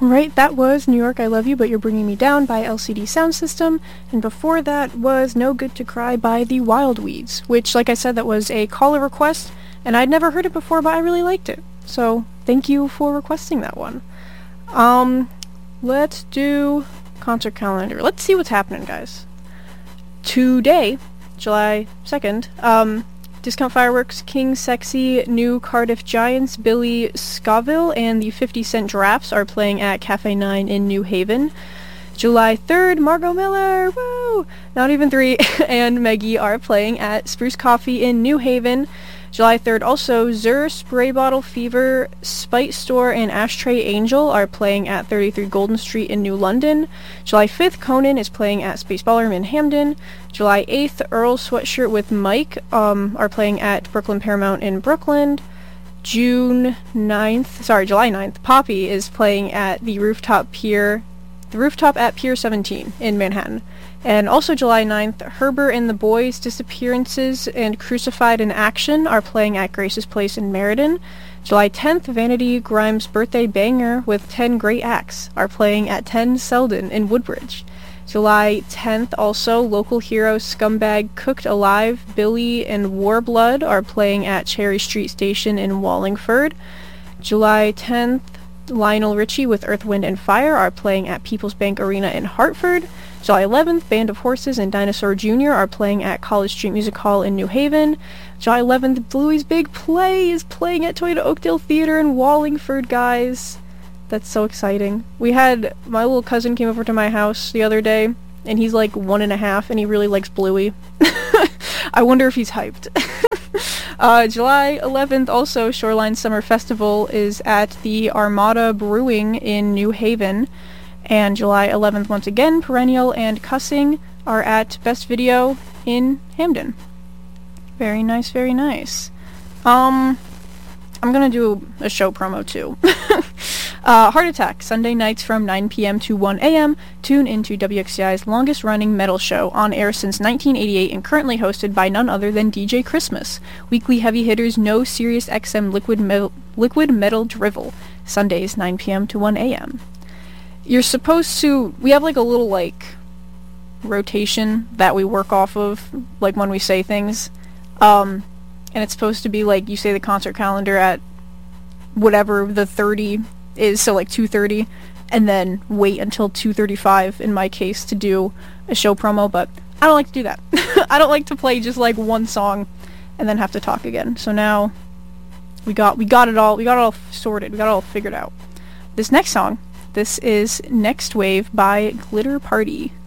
Right, that was New York, I Love You, But You're Bringing Me Down by LCD Sound System, and before that was No Good to Cry by the Wild Weeds, which, like I said, that was a caller request, and I'd never heard it before, but I really liked it. So, thank you for requesting that one. Let's do concert calendar. Let's see what's happening, guys. Today, July 2nd, Discount Fireworks, King Sexy, New Cardiff Giants, Billy Scoville, and the 50 Cent Drafts are playing at Cafe 9 in New Haven. July 3rd, Margot Miller, woo! Not Even 3, and Maggie are playing at Spruce Coffee in New Haven. July 3rd also, Zur, Spray Bottle Fever, Spite Store, and Ashtray Angel are playing at 33 Golden Street in New London. July 5th, Conan is playing at Space Ballroom in Hamden. July 8th, Earl Sweatshirt with Mike are playing at Brooklyn Paramount in Brooklyn. July 9th, Poppy is playing at the rooftop at Pier 17 in Manhattan. And also July 9th, Herbert and the Boys, Disappearances, and Crucified in Action are playing at Grace's Place in Meriden. July 10th, Vanity Grimes' Birthday Banger with 10 Great Acts are playing at 10 Selden in Woodbridge. July 10th also, Local Hero, Scumbag, Cooked Alive, Billy, and Warblood are playing at Cherry Street Station in Wallingford. July 10th, Lionel Richie with Earth, Wind, and Fire are playing at People's Bank Arena in Hartford. July 11th, Band of Horses and Dinosaur Jr. are playing at College Street Music Hall in New Haven. July 11th, Bluey's Big Play is playing at Toyota Oakdale Theater in Wallingford, guys. That's so exciting. My little cousin came over to my house the other day, and he's like 1.5, and he really likes Bluey. I wonder if he's hyped. July 11th, also, Shoreline Summer Festival is at the Armada Brewing in New Haven. And July 11th, once again, Perennial and Cussing are at Best Video in Hamden. Very nice, very nice. I'm gonna do a show promo, too. Heart Attack, Sunday nights from 9 p.m. to 1 a.m. Tune into WXCI's longest-running metal show, on air since 1988 and currently hosted by none other than DJ Christmas. Weekly heavy hitters, no Sirius XM liquid metal drivel. Sundays, 9 p.m. to 1 a.m. You're supposed to... We have, like, a little, like, rotation that we work off of, like, when we say things. And it's supposed to be, like, you say the concert calendar at whatever the 30 is, so, like, 2:30, and then wait until 2:35, in my case, to do a show promo, but I don't like to do that. I don't like to play just, like, one song and then have to talk again. So now, we got it all sorted, we got it all figured out. This next song... This is Next Wave by Glitter Party.